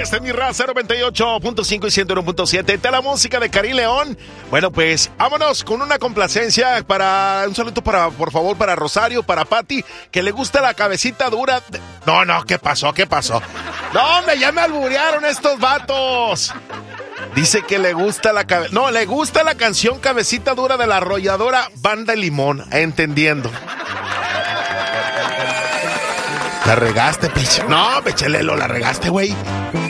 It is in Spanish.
Este es mi raza 98.5 y 101.7. Está la música de Karim León. Bueno, pues vámonos con una complacencia para un saludo por favor, para Rosario, para Pati, que le gusta la cabecita dura. No, ¿qué pasó? No, hombre, ya me alburearon estos vatos. Dice que le gusta le gusta la canción Cabecita Dura de la arrolladora Banda Limón, entendiendo. La regaste, Peche. No, Pechelelo, la regaste, güey.